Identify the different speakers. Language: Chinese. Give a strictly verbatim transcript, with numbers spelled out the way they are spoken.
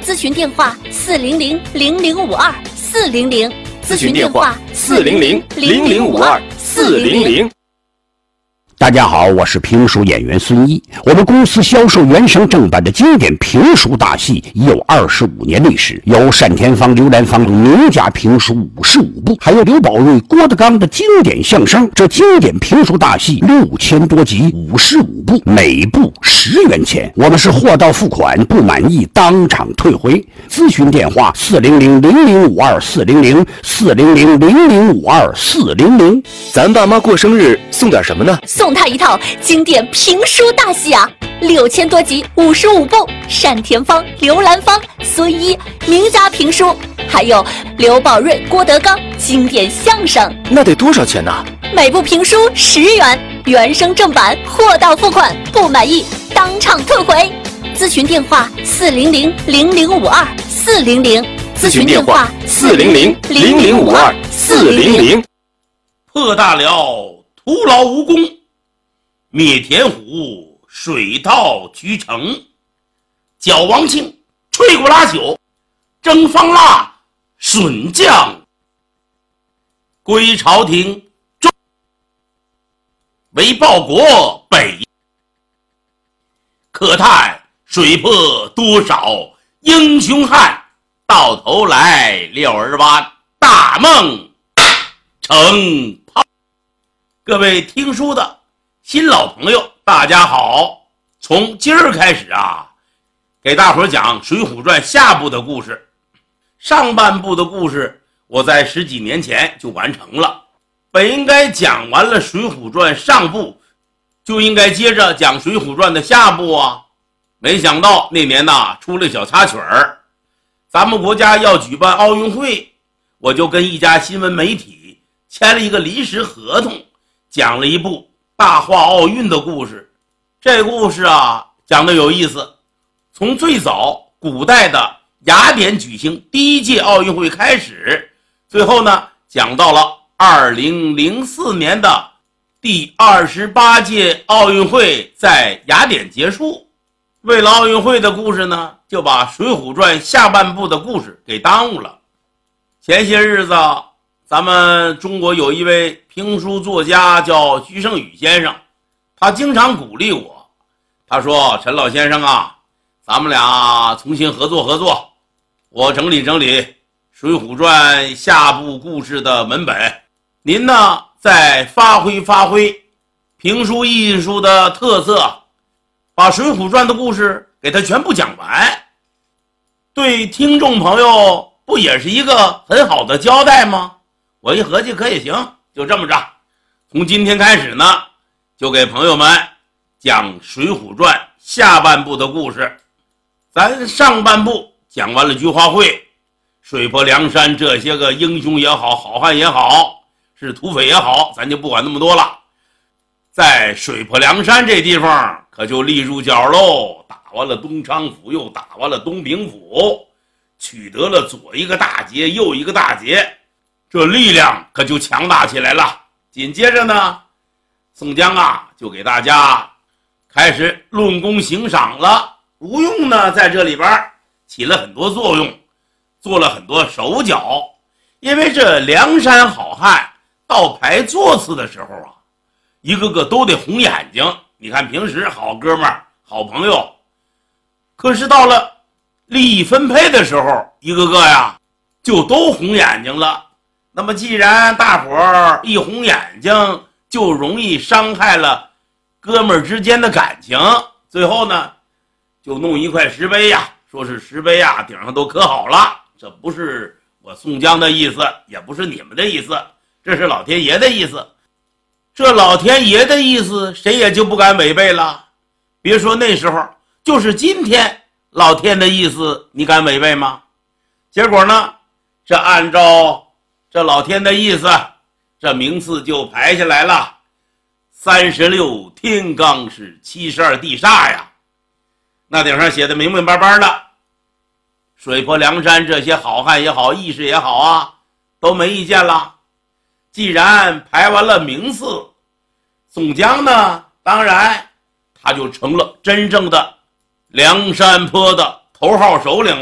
Speaker 1: 咨询电话四零零零零五二四零零，
Speaker 2: 咨询电话四零零零零五二四零零。
Speaker 3: 大家好，我是评书演员孙一。我们公司销售原声正版的经典评书大戏已有二十五年历史，有单田芳、刘兰芳名家评书五十五部，还有刘宝瑞、郭德纲的经典相声。这经典评书大戏六千多集，五十五部，每部十元钱。我们是货到付款，不满意当场退回。咨询电话四零零零零五二四零零四零零零零五二四零零。
Speaker 2: 咱爸妈过生日送点什么呢？
Speaker 1: 送他一套经典评书大戏啊，六千多集，五十五部，单田芳、刘兰芳、孙一名家评书，还有刘宝瑞、郭德纲经典相声。
Speaker 2: 那得多少钱呢？
Speaker 1: 每部评书十元，原声正版，货到付款，不满意当场退回。咨询电话四零零零零五二四零零，
Speaker 2: 咨询电话四零零零零五二四零零。
Speaker 4: 破大辽徒劳无功，灭田虎水到渠成，剿王庆吹鼓拉酒，征方腊损将，归朝廷中为报国北，可叹水泊多少英雄汉，到头来六儿湾大梦成泡。各位听书的新老朋友大家好，从今儿开始啊，给大伙讲《水浒传》下部的故事。上半部的故事我在十几年前就完成了，本应该讲完了《水浒传》上部，就应该接着讲《水浒传》的下部啊。没想到那年呐出了小插曲儿，咱们国家要举办奥运会，我就跟一家新闻媒体签了一个临时合同，讲了一部大话奥运的故事。这故事啊讲得有意思，从最早古代的雅典举行第一届奥运会开始，最后呢讲到了二零零四年的第二十八届奥运会在雅典结束。为了奥运会的故事呢，就把《水浒传》下半部的故事给耽误了。前些日子咱们中国有一位评书作家叫徐胜宇先生，他经常鼓励我，他说陈老先生啊，咱们俩重新合作合作，我整理整理《水浒传》下部故事的文本，您呢再发挥发挥评书艺术的特色，把《水浒传》的故事给它全部讲完，对听众朋友不也是一个很好的交代吗？我一合计可以行，就这么着，从今天开始呢，就给朋友们讲《水浒传》下半部的故事。咱上半部讲完了菊花会、水泊梁山这些个英雄也好，好汉也好，是土匪也好，咱就不管那么多了。在水泊梁山这地方可就立住脚喽，打完了东昌府，又打完了东平府，取得了左一个大捷右一个大捷，这力量可就强大起来了。紧接着呢，宋江啊就给大家开始论功行赏了。吴用呢在这里边起了很多作用，做了很多手脚，因为这梁山好汉到排座次的时候啊，一个个都得红眼睛。你看平时好哥们儿好朋友，可是到了利益分配的时候，一个个呀就都红眼睛了。那么既然大伙儿一红眼睛，就容易伤害了哥们儿之间的感情，最后呢就弄一块石碑呀，说是石碑呀顶上都刻好了。这不是我宋江的意思，也不是你们的意思，这是老天爷的意思。这老天爷的意思谁也就不敢违背了，别说那时候，就是今天老天的意思你敢违背吗？结果呢，这按照这老天的意思，这名次就排下来了，三十六天罡是七十二地煞呀。那顶上写的明明白白的，水泊梁山这些好汉也好，义士也好啊，都没意见了。既然排完了名次，宋江呢，当然他就成了真正的梁山泊的头号首领